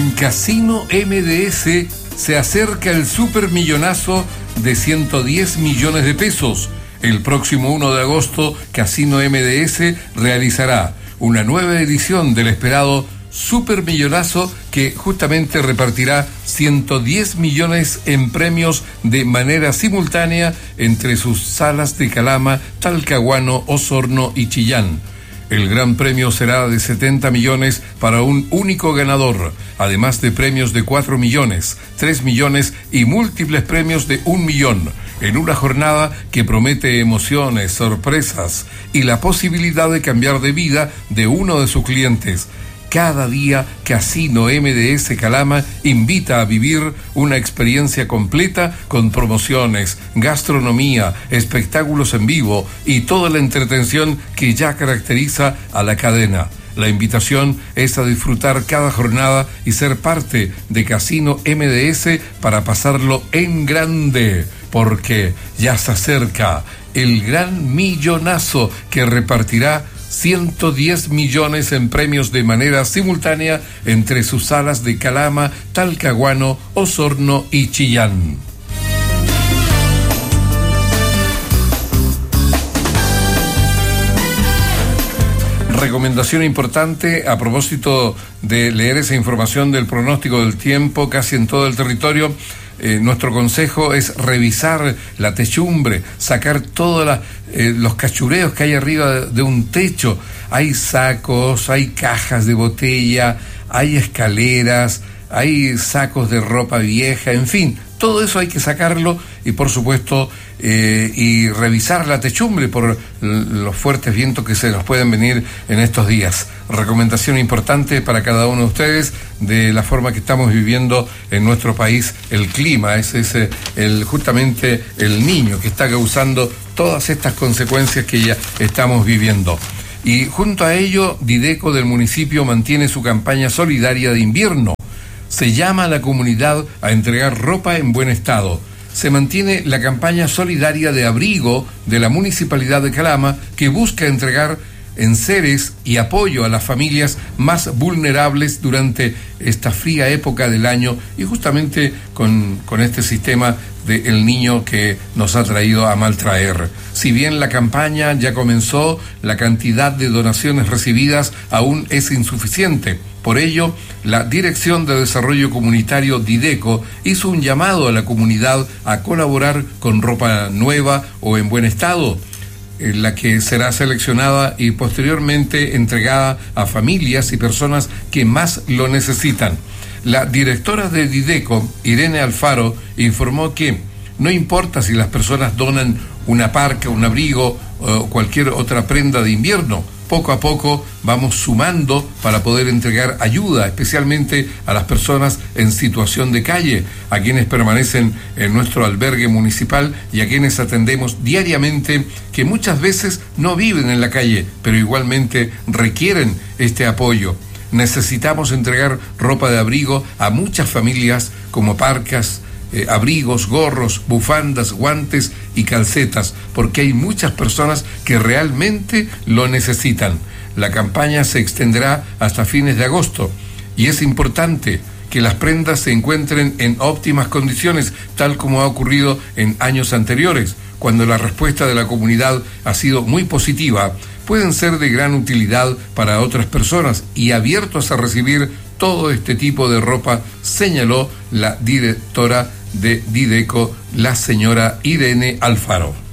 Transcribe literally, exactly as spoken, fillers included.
En Casino M D S se acerca el supermillonazo de ciento diez millones de pesos. El próximo uno de agosto, Casino M D S realizará una nueva edición del esperado supermillonazo que justamente repartirá ciento diez millones en premios de manera simultánea entre sus salas de Calama, Talcahuano, Osorno y Chillán. El gran premio será de setenta millones para un único ganador, además de premios de cuatro millones, tres millones y múltiples premios de un millón, en una jornada que promete emociones, sorpresas y la posibilidad de cambiar de vida de uno de sus clientes. Cada día, Casino M D S Calama invita a vivir una experiencia completa con promociones, gastronomía, espectáculos en vivo y toda la entretención que ya caracteriza a la cadena. La invitación es a disfrutar cada jornada y ser parte de Casino M D S para pasarlo en grande, porque ya se acerca el gran millonazo que repartirá ciento diez millones en premios de manera simultánea entre sus salas de Calama, Talcahuano, Osorno y Chillán. Recomendación importante a propósito de leer esa información del pronóstico del tiempo casi en todo el territorio. Eh, nuestro consejo es revisar la techumbre, sacar todos la, eh, los cachureos que hay arriba de, de un techo. Hay sacos, hay cajas de botella, hay escaleras, hay sacos de ropa vieja, en fin, todo eso hay que sacarlo y por supuesto eh, y revisar la techumbre por los fuertes vientos que se nos pueden venir en estos días. Recomendación importante para cada uno de ustedes de la forma que estamos viviendo en nuestro país el clima. Ese es el, justamente el niño que está causando todas estas consecuencias que ya estamos viviendo. Y junto a ello, Dideco del municipio mantiene su campaña solidaria de invierno. Se llama a la comunidad a entregar ropa en buen estado. Se mantiene la campaña solidaria de abrigo de la Municipalidad de Calama, que busca entregar enseres y apoyo a las familias más vulnerables durante esta fría época del año y justamente con, con este sistema de El Niño que nos ha traído a mal traer. Si bien la campaña ya comenzó, la cantidad de donaciones recibidas aún es insuficiente. Por ello, la Dirección de Desarrollo Comunitario Dideco hizo un llamado a la comunidad a colaborar con ropa nueva o en buen estado, en la que será seleccionada y posteriormente entregada a familias y personas que más lo necesitan. La directora de Dideco, Irene Alfaro, informó que no importa si las personas donan una parca, un abrigo o cualquier otra prenda de invierno, poco a poco vamos sumando para poder entregar ayuda, especialmente a las personas en situación de calle, a quienes permanecen en nuestro albergue municipal y a quienes atendemos diariamente, que muchas veces no viven en la calle, pero igualmente requieren este apoyo. Necesitamos entregar ropa de abrigo a muchas familias como parcas, Eh, abrigos, gorros, bufandas, guantes y calcetas, porque hay muchas personas que realmente lo necesitan. La campaña se extenderá hasta fines de agosto y es importante que las prendas se encuentren en óptimas condiciones, tal como ha ocurrido en años anteriores, cuando la respuesta de la comunidad ha sido muy positiva. Pueden ser de gran utilidad para otras personas y abiertos a recibir todo este tipo de ropa, señaló la directora de Dideco, la señora Irene Alfaro.